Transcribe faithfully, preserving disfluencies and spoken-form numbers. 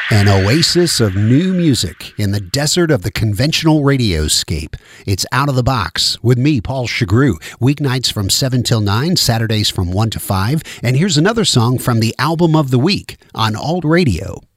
An oasis of new music in the desert of the conventional radioscape. It's Out of the Box with me, Paul Chagru. Weeknights from seven till nine, Saturdays from one to five. And here's another song from the Album of the Week on Alt Radio.